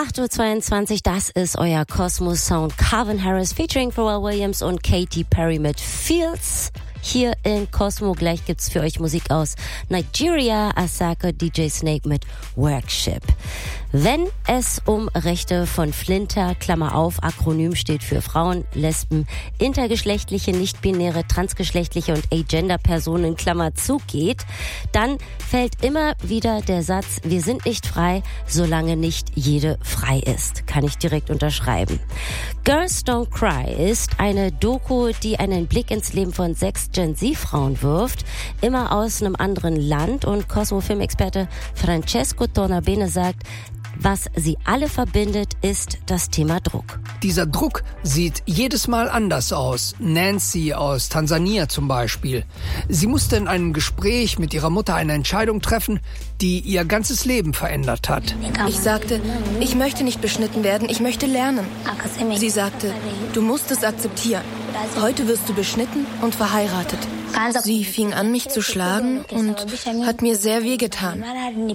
8:22 Uhr, das ist euer Kosmos-Sound. Calvin Harris featuring Pharrell Williams und Katy Perry mit Fields. Hier in Cosmo. Gleich gibt's für euch Musik aus Nigeria, Asake, DJ Snake mit Workship. Wenn es um Rechte von Flinter, Klammer auf, Akronym steht für Frauen, Lesben, intergeschlechtliche, nichtbinäre, transgeschlechtliche und Agender-Personen, Klammer zu geht, dann fällt immer wieder der Satz, wir sind nicht frei, solange nicht jede frei ist. Kann ich direkt unterschreiben. Girls Don't Cry ist eine Doku, die einen Blick ins Leben von 6 Gen-Z-Frauen wirft, immer aus einem anderen Land, und Cosmo-Filmexperte Francesco Tornabene sagt, was sie alle verbindet, ist das Thema Druck. Dieser Druck sieht jedes Mal anders aus. Nancy aus Tansania zum Beispiel. Sie musste in einem Gespräch mit ihrer Mutter eine Entscheidung treffen, die ihr ganzes Leben verändert hat. Ich sagte, ich möchte nicht beschnitten werden, ich möchte lernen. Sie sagte, du musst es akzeptieren. Heute wirst du beschnitten und verheiratet. Sie fing an, mich zu schlagen und hat mir sehr wehgetan.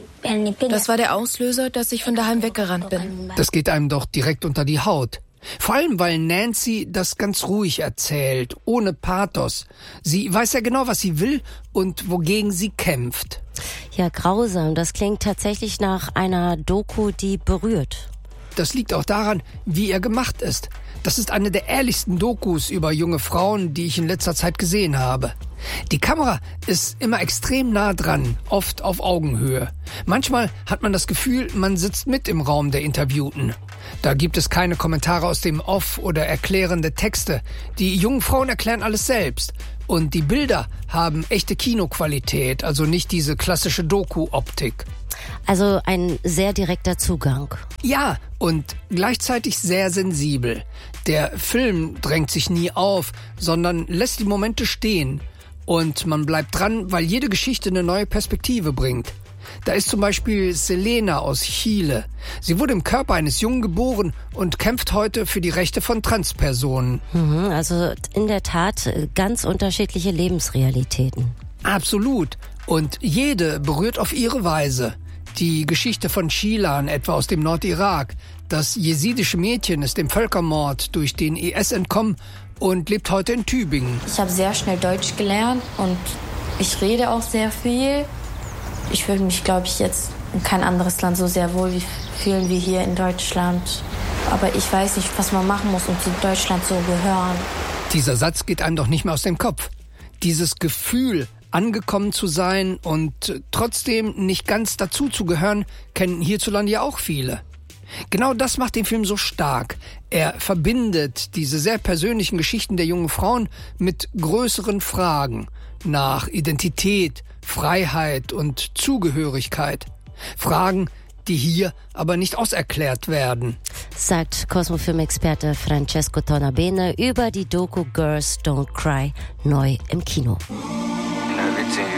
Das war der Auslöser, dass ich von daheim weggerannt bin. Das geht einem doch direkt unter die Haut. Vor allem, weil Nancy das ganz ruhig erzählt, ohne Pathos. Sie weiß ja genau, was sie will und wogegen sie kämpft. Ja, grausam. Das klingt tatsächlich nach einer Doku, die berührt. Das liegt auch daran, wie er gemacht ist. Das ist eine der ehrlichsten Dokus über junge Frauen, die ich in letzter Zeit gesehen habe. Die Kamera ist immer extrem nah dran, oft auf Augenhöhe. Manchmal hat man das Gefühl, man sitzt mit im Raum der Interviewten. Da gibt es keine Kommentare aus dem Off oder erklärende Texte. Die jungen Frauen erklären alles selbst. Und die Bilder haben echte Kinoqualität, also nicht diese klassische Doku-Optik. Also ein sehr direkter Zugang. Ja, und gleichzeitig sehr sensibel. Der Film drängt sich nie auf, sondern lässt die Momente stehen. Und man bleibt dran, weil jede Geschichte eine neue Perspektive bringt. Da ist zum Beispiel Selena aus Chile. Sie wurde im Körper eines Jungen geboren und kämpft heute für die Rechte von Transpersonen. Also in der Tat ganz unterschiedliche Lebensrealitäten. Absolut. Und jede berührt auf ihre Weise. Die Geschichte von Shilan, etwa aus dem Nordirak. Das jesidische Mädchen ist dem Völkermord durch den IS entkommen und lebt heute in Tübingen. Ich habe sehr schnell Deutsch gelernt und ich rede auch sehr viel. Ich würde mich, glaube ich, jetzt in kein anderes Land so sehr wohl fühlen wie hier in Deutschland. Aber ich weiß nicht, was man machen muss, um zu Deutschland zu gehören. Dieser Satz geht einem doch nicht mehr aus dem Kopf. Dieses Gefühl, angekommen zu sein und trotzdem nicht ganz dazu zu gehören, kennen hierzulande ja auch viele. Genau das macht den Film so stark. Er verbindet diese sehr persönlichen Geschichten der jungen Frauen mit größeren Fragen nach Identität, Freiheit und Zugehörigkeit. Fragen, die hier aber nicht auserklärt werden. Sagt Cosmo-Film-Experte Francesco Tornabene über die Doku Girls Don't Cry, neu im Kino. Everything